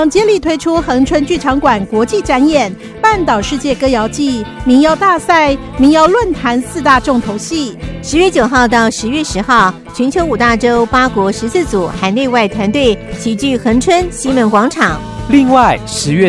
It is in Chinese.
场接力推出恒春剧场馆国际展演、半岛世界歌谣季、民谣大赛、民谣论坛4大重头戏。 10月9号到10月10号，全球5大洲8国14组海内外团队齐聚恒春西门广场。 另外10月